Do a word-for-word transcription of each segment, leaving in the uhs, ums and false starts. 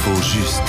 L'info juste.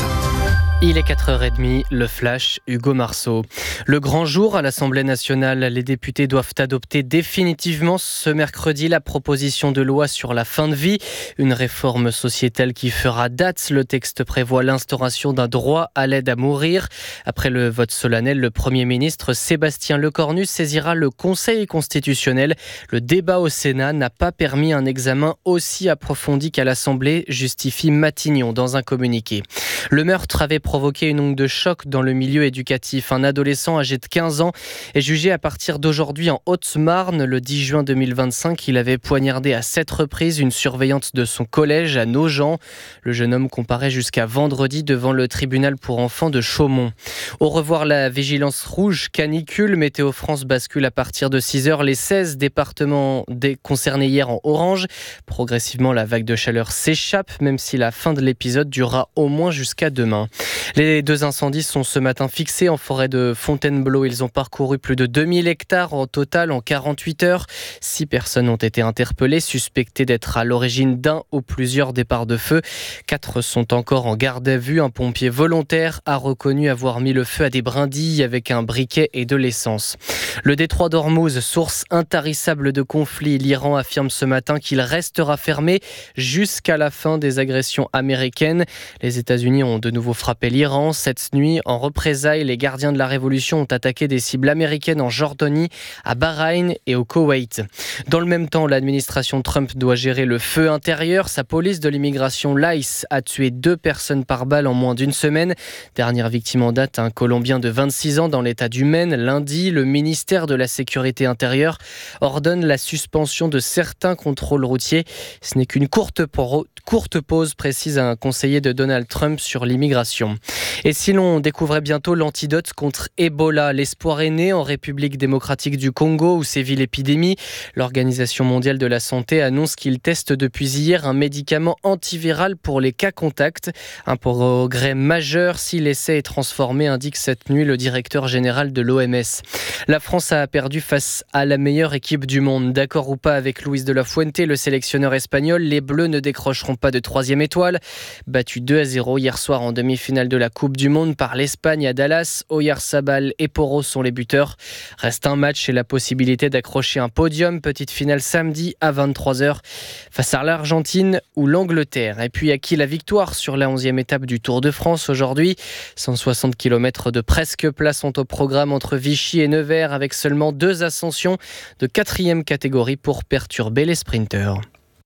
Il est quatre heures trente, le flash, Hugo Marceau. Le grand jour à l'Assemblée nationale, les députés doivent adopter définitivement ce mercredi la proposition de loi sur la fin de vie. Une réforme sociétale qui fera date. Le texte prévoit l'instauration d'un droit à l'aide à mourir. Après le vote solennel, le Premier ministre Sébastien Lecornu saisira le Conseil constitutionnel. Le débat au Sénat n'a pas permis un examen aussi approfondi qu'à l'Assemblée, justifie Matignon dans un communiqué. Le meurtre avait provoqué une onde de choc dans le milieu éducatif. Un adolescent âgé de quinze ans est jugé à partir d'aujourd'hui en Haute-Marne. Le dix juin deux mille vingt-cinq, il avait poignardé à sept reprises une surveillante de son collège à Nogent. Le jeune homme comparaît jusqu'à vendredi devant le tribunal pour enfants de Chaumont. Au revoir la vigilance rouge, canicule. Météo France bascule à partir de six heures les seize départements concernés hier en orange. Progressivement, la vague de chaleur s'échappe, même si la fin de l'épisode durera au moins jusqu'à demain. Les deux incendies sont ce matin fixés en forêt de Fontainebleau. Ils ont parcouru plus de deux mille hectares en total en quarante-huit heures. Six personnes ont été interpellées, suspectées d'être à l'origine d'un ou plusieurs départs de feu. Quatre sont encore en garde à vue. Un pompier volontaire a reconnu avoir mis le feu à des brindilles avec un briquet et de l'essence. Le détroit d'Ormuz, source intarissable de conflits. L'Iran affirme ce matin qu'il restera fermé jusqu'à la fin des agressions américaines. Les États-Unis ont de nouveau frappé l'Iran. Cette nuit, en représailles, les gardiens de la révolution ont attaqué des cibles américaines en Jordanie, à Bahreïn et au Koweït. Dans le même temps, l'administration Trump doit gérer le feu intérieur. Sa police de l'immigration, l'I C E, a tué deux personnes par balle en moins d'une semaine. Dernière victime en date, un Colombien de vingt-six ans dans l'état du Maine. Lundi, le ministère de la Sécurité intérieure ordonne la suspension de certains contrôles routiers. Ce n'est qu'une courte, poro- courte pause, précise un conseiller de Donald Trump sur l'immigration. Et si l'on découvrait bientôt l'antidote contre Ebola, l'espoir est né en République démocratique du Congo où sévit l'épidémie. L'Organisation mondiale de la santé annonce qu'il teste depuis hier un médicament antiviral pour les cas contacts. Un progrès majeur si l'essai est transformé, indique cette nuit le directeur général de l'O M S. La France a perdu face à la meilleure équipe du monde. D'accord ou pas avec Luis de la Fuente, le sélectionneur espagnol, les Bleus ne décrocheront pas de troisième étoile. Battu deux à zéro hier soir en demi-finale de la Coupe du Monde par l'Espagne à Dallas, Oyarzabal et Porro sont les buteurs. Reste un match et la possibilité d'accrocher un podium. Petite finale samedi à vingt-trois heures face à l'Argentine ou l'Angleterre. Et puis à qui la victoire sur la onzième étape du Tour de France aujourd'hui. cent soixante kilomètres de presque plat sont au programme entre Vichy et Nevers avec seulement deux ascensions de quatrième catégorie pour perturber les sprinteurs.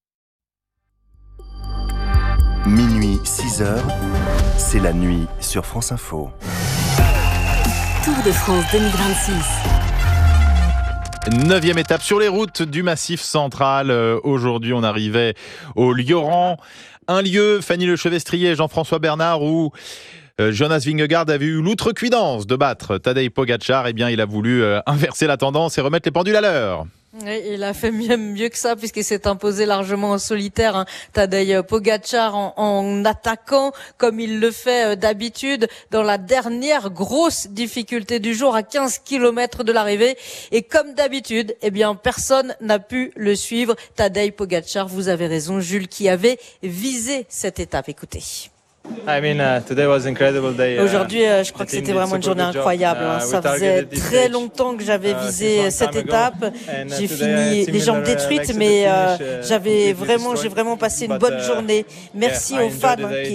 Minuit, six heures, c'est la nuit sur France Info. Tour de France deux mille vingt-six. Neuvième étape sur les routes du Massif central. Euh, aujourd'hui, on arrivait au Lioran. Un lieu, Fanny Lechevestrier et Jean-François Bernard, où euh, Jonas Vingegaard avait eu l'outrecuidance de battre Tadej Pogačar. Eh bien, il a voulu euh, inverser la tendance et remettre les pendules à l'heure. Oui, il a fait mieux, mieux que ça puisqu'il s'est imposé largement en solitaire, hein, Tadej Pogačar en, en attaquant comme il le fait euh, d'habitude dans la dernière grosse difficulté du jour à quinze kilomètres de l'arrivée. Et comme d'habitude, eh bien personne n'a pu le suivre. Tadej Pogačar, vous avez raison, Jules, qui avait visé cette étape. Écoutez. I mean, uh, today was incredible day. Aujourd'hui, euh, je crois que c'était vraiment une journée incroyable. Hein. Ça faisait très longtemps que j'avais visé cette étape. J'ai fini les jambes détruites, mais euh, j'avais vraiment, j'ai vraiment passé une bonne journée. Merci aux fans hein, qui